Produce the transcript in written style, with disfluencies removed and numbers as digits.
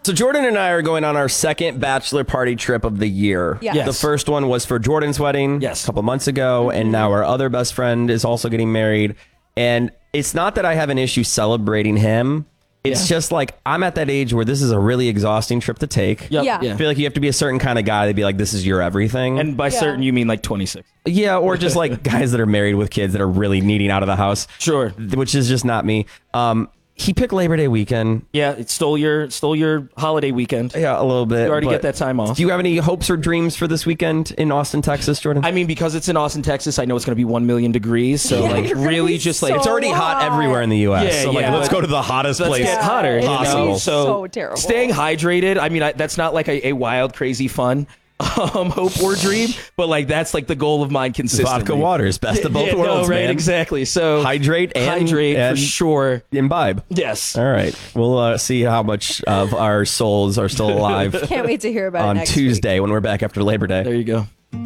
So Jordan and I are going on our second bachelor party trip of the year. Yes. The first one was for Jordan's wedding a couple months ago, and now our other best friend is also getting married. And it's not that I have an issue celebrating him. It's just like I'm at that age where this is a really exhausting trip to take. Yeah. I feel like you have to be a certain kind of guy to be like, this is your everything. And by certain, you mean like 26. Yeah, or just like guys that are married with kids that are really needing out of the house. Sure. Which is just not me. He picked Labor Day weekend. Yeah, it stole your holiday weekend. Yeah, a little bit. You already get that time off. Do you have any hopes or dreams for this weekend in Austin, Texas, Jordan? I mean, because it's in Austin, Texas, I know it's going to be 1 million degrees. So, like, really just like... It's already hot everywhere in the U.S. Yeah, so, like, yeah, let's go to the hottest Let's place get hotter. possible. So terrible. Staying hydrated, I mean, that's not like a wild, crazy fun hope or dream, but like that's like the goal of mine consistently. Vodka waters, best of both worlds, right, man. Exactly. So hydrate and for sure. Imbibe. Yes. All right. We'll see how much of our souls are still alive. Can't wait to hear about it on next Tuesday when we're back after Labor Day. There you go.